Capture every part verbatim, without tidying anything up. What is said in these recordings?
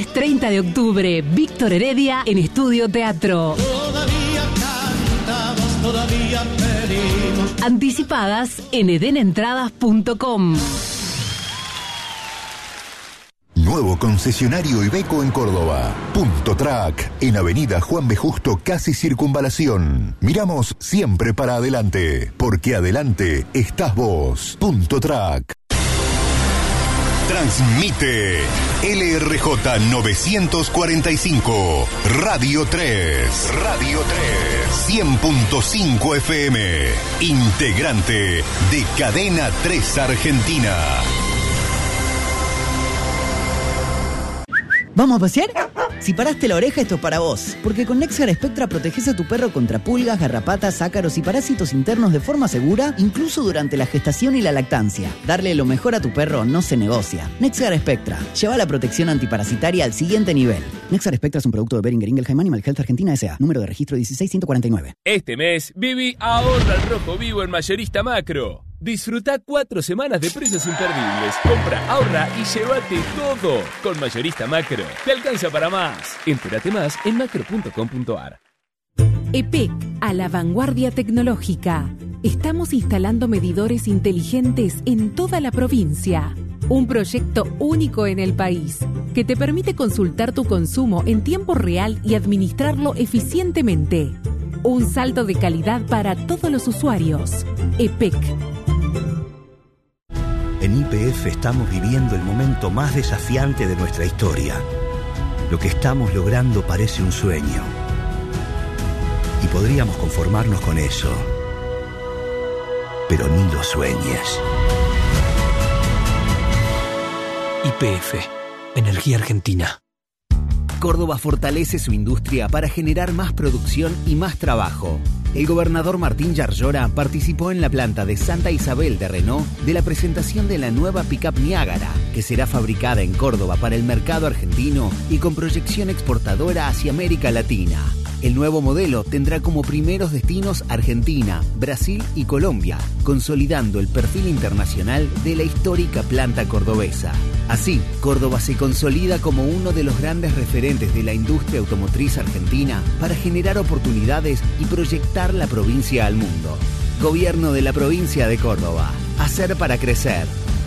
Viernes treinta de octubre, Víctor Heredia en Estudio Teatro. Todavía cantamos, todavía pedimos. Anticipadas en edenentradas punto com. Nuevo concesionario Iveco en Córdoba. Punto Track, en Avenida Juan B. Justo, casi Circunvalación. Miramos siempre para adelante, porque adelante estás vos. Punto Track. Transmite L R J novecientos cuarenta y cinco, Radio tres. Radio tres. cien punto cinco F M. Integrante de Cadena tres Argentina. ¿Vamos a pasear? Si paraste la oreja, esto es para vos. Porque con Nexgar Spectra proteges a tu perro contra pulgas, garrapatas, ácaros y parásitos internos de forma segura, incluso durante la gestación y la lactancia. Darle lo mejor a tu perro no se negocia. Nexgar Spectra. Lleva la protección antiparasitaria al siguiente nivel. Nexgar Spectra es un producto de Boehringer Ingelheim Animal Health Argentina S A. Número de registro dieciséis mil ciento cuarenta y nueve. Este mes, Bibi ahorra al rojo vivo en Mayorista Macro. Disfruta cuatro semanas de precios imperdibles. Compra, ahorra y llévate todo. Con Mayorista Macro. Te alcanza para más. Entérate más en macro punto com punto a r. E P E C, a la vanguardia tecnológica. Estamos instalando medidores inteligentes en toda la provincia. Un proyecto único en el país que te permite consultar tu consumo en tiempo real y administrarlo eficientemente. Un salto de calidad para todos los usuarios. E P E C. En Y P F estamos viviendo el momento más desafiante de nuestra historia. Lo que estamos logrando parece un sueño. Y podríamos conformarnos con eso. Pero ni lo sueñes. Y P F, Energía Argentina. Córdoba fortalece su industria para generar más producción y más trabajo. El gobernador Martín Yarlora participó en la planta de Santa Isabel de Renault de la presentación de la nueva pickup Niágara, que será fabricada en Córdoba para el mercado argentino y con proyección exportadora hacia América Latina. El nuevo modelo tendrá como primeros destinos Argentina, Brasil y Colombia, consolidando el perfil internacional de la histórica planta cordobesa. Así, Córdoba se consolida como uno de los grandes referentes de la industria automotriz argentina para generar oportunidades y proyectar la provincia al mundo. Gobierno de la provincia de Córdoba. Hacer para crecer.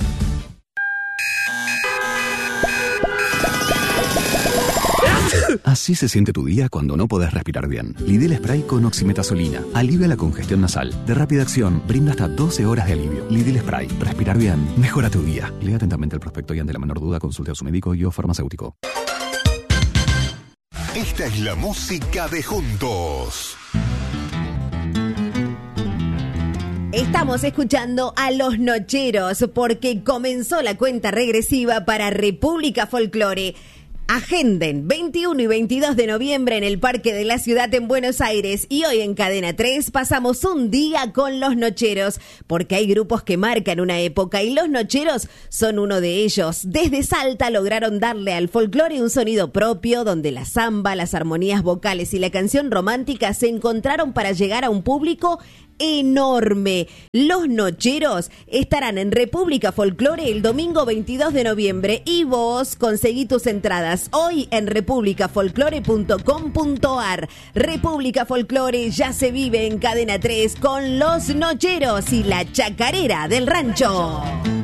Así se siente tu día cuando no podés respirar bien. Lidl Spray con oximetazolina. Alivia la congestión nasal. De rápida acción, brinda hasta doce horas de alivio. Lidl Spray. Respirar bien. Mejora tu día. Lea atentamente el prospecto y ante la menor duda consulte a su médico y o farmacéutico. Esta es la música de Juntos. Estamos escuchando a Los Nocheros porque comenzó la cuenta regresiva para República Folklore. Agenden veintiuno y veintidós de noviembre en el Parque de la Ciudad en Buenos Aires, y hoy en Cadena tres pasamos un día con Los Nocheros, porque hay grupos que marcan una época y Los Nocheros son uno de ellos. Desde Salta lograron darle al folclore un sonido propio, donde la samba, las armonías vocales y la canción romántica se encontraron para llegar a un público enorme. Los Nocheros estarán en República Folklore el domingo veintidós de noviembre y vos conseguí tus entradas hoy en república folklore punto com punto a r. República Folklore ya se vive en Cadena tres con Los Nocheros y la Chacarera del Rancho.